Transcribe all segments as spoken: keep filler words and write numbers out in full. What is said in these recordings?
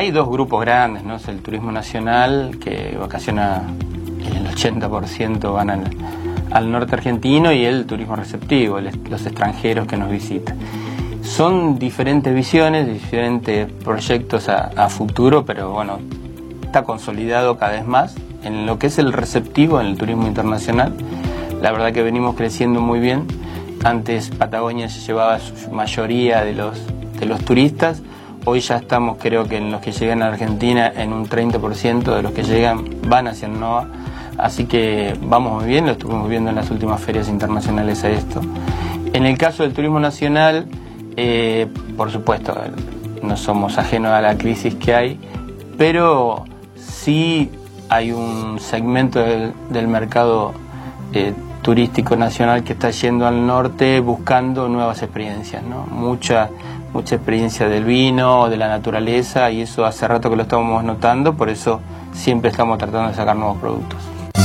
hay dos grupos grandes, ¿no? Es el turismo nacional, que vacaciona el ochenta por ciento van al, al norte argentino, y el turismo receptivo, el, los extranjeros que nos visitan. Son diferentes visiones, diferentes proyectos a, a futuro, pero bueno, está consolidado cada vez más. En lo que es el receptivo, en el turismo internacional, la verdad que venimos creciendo muy bien. Antes Patagonia se llevaba su mayoría de los, de los turistas. Hoy ya estamos, creo que en los que llegan a Argentina, en un treinta por ciento de los que llegan van hacia el NOA. Así que vamos muy bien, lo estuvimos viendo en las últimas ferias internacionales a esto. En el caso del turismo nacional, eh, por supuesto, no somos ajenos a la crisis que hay, pero sí hay un segmento del, del mercado eh, turístico nacional que está yendo al norte buscando nuevas experiencias, ¿no? Mucha, mucha experiencia del vino, de la naturaleza, y eso hace rato que lo estamos notando, por eso siempre estamos tratando de sacar nuevos productos.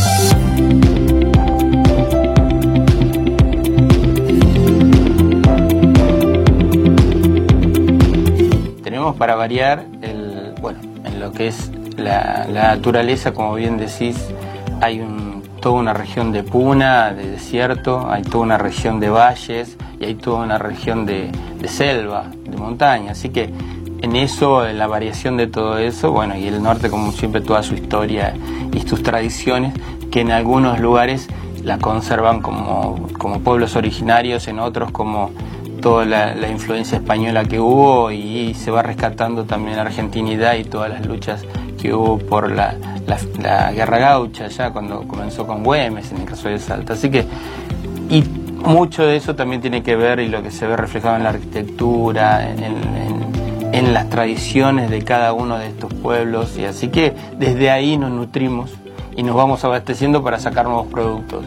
Tenemos para variar, el, bueno, en lo que es la, la naturaleza, como bien decís, hay un, toda una región de puna, de desierto, hay toda una región de valles y hay toda una región de, de selva, de montaña, así que en eso, en la variación de todo eso, bueno, y el norte como siempre toda su historia y sus tradiciones, que en algunos lugares la conservan como, como pueblos originarios, en otros como toda la, la influencia española que hubo, y se va rescatando también la argentinidad y todas las luchas que hubo por la, la, la guerra gaucha, ya cuando comenzó con Güemes, en el caso de Salta. Así que, y mucho de eso también tiene que ver, y lo que se ve reflejado en la arquitectura, en, en, en las tradiciones de cada uno de estos pueblos, y así que desde ahí nos nutrimos y nos vamos abasteciendo para sacar nuevos productos.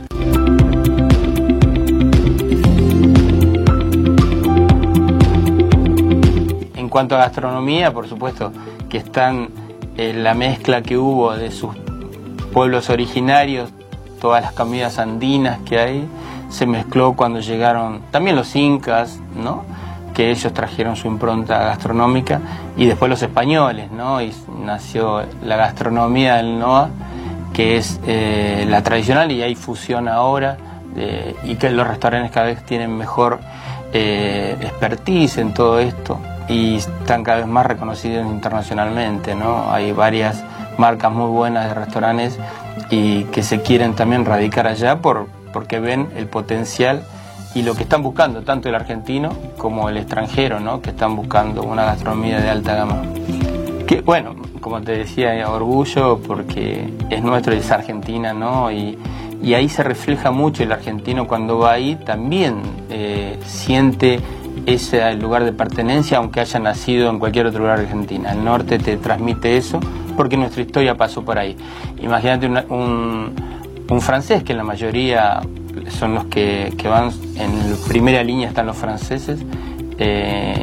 En cuanto a gastronomía, por supuesto que están eh, la mezcla que hubo de sus pueblos originarios, todas las comidas andinas que hay, se mezcló cuando llegaron también los incas, ¿no? Que ellos trajeron su impronta gastronómica, y después los españoles, ¿no? Y nació la gastronomía del NOA, que es eh, la tradicional, y hay fusión ahora, eh, y que los restaurantes cada vez tienen mejor eh, expertise en todo esto, y están cada vez más reconocidos internacionalmente, ¿no? Hay varias marcas muy buenas de restaurantes y que se quieren también radicar allá por, porque ven el potencial y lo que están buscando, tanto el argentino como el extranjero, ¿no? Que están buscando una gastronomía de alta gama. Que, bueno, como te decía, orgullo porque es nuestro y es Argentina, ¿no? Y, y ahí se refleja mucho el argentino cuando va ahí, también eh, siente ese lugar de pertenencia, aunque haya nacido en cualquier otro lugar de Argentina. El norte te transmite eso porque nuestra historia pasó por ahí. Imagínate una, un, un francés, que la mayoría son los que, que van en primera línea, están los franceses, eh,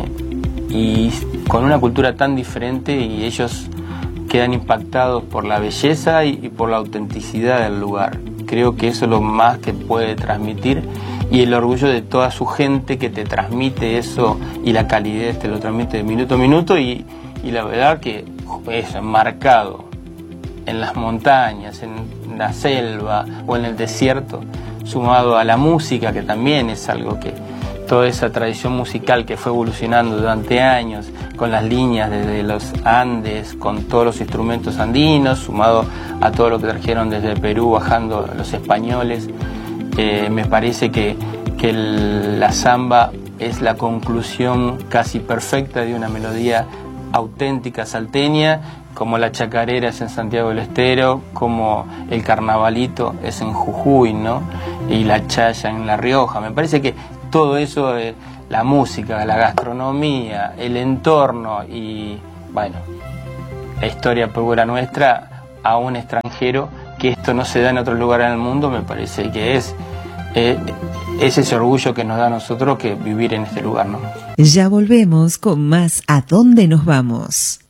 y con una cultura tan diferente, y ellos quedan impactados por la belleza y, y por la autenticidad del lugar. Creo que eso es lo más que puede transmitir, y el orgullo de toda su gente que te transmite eso, y la calidez te lo transmite de minuto a minuto, y, y la verdad que es marcado en las montañas, en la selva o en el desierto, sumado a la música, que también es algo que toda esa tradición musical que fue evolucionando durante años, con las líneas desde los Andes, con todos los instrumentos andinos, sumado a todo lo que trajeron desde Perú, bajando los españoles. Eh, me parece que, que el, la samba es la conclusión casi perfecta de una melodía auténtica salteña, como la chacarera es en Santiago del Estero, como el carnavalito es en Jujuy, ¿no? Y la chaya en La Rioja. Me parece que todo eso, eh, la música, la gastronomía, el entorno y, bueno, la historia pura nuestra a un extranjero, que esto no se da en otro lugar en el mundo, me parece que es, eh, es ese orgullo que nos da a nosotros que vivir en este lugar, ¿no? Ya volvemos con más ¿A dónde nos vamos?